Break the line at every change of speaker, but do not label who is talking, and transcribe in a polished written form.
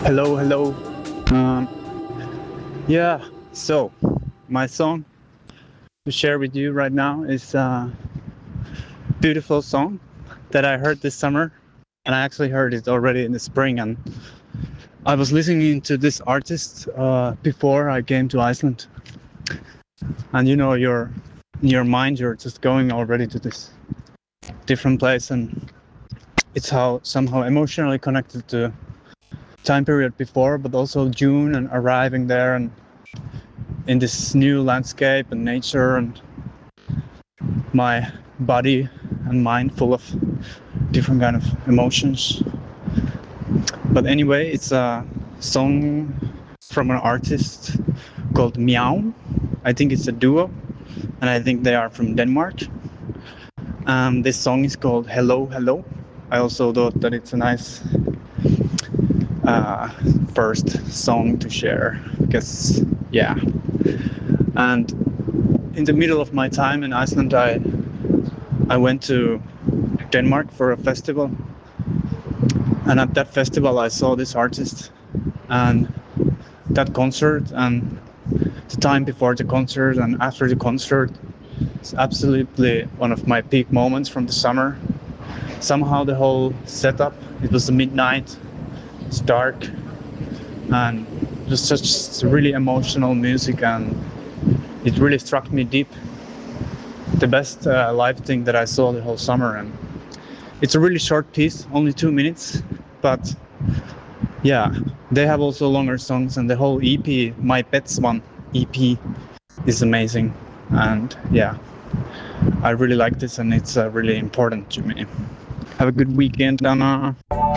Hello, hello. Um, yeah, so my song to share with you right now is a beautiful song that I heard this summer, and I actually heard it already in the spring. And I was listening to this artist before I came to Iceland, and you're in your mind, you're just going already to this different place, and it's how somehow emotionally connected to time period before, but also June and arriving there and in this new landscape and nature, and my body and mind full of different kind of emotions. But anyway, it's a song from an artist called Meow. I think it's a duo, and I think they are from Denmark. This song is called Hello Hello. I also thought that it's a nice first song to share because yeah. And in the middle of my time in Iceland, I went to Denmark for a festival, and at that festival I saw this artist, and that concert and the time before the concert and after the concert is absolutely one of my peak moments from the summer. Somehow the whole setup, it was the midnight, it's dark, and it was such really emotional music, and it really struck me deep. The best live thing that I saw the whole summer. And it's a really short piece, only 2 minutes, but yeah, they have also longer songs, and the whole EP, My Pets one EP, is amazing. And yeah, I really like this, and it's really important to me. Have a good weekend, Anna.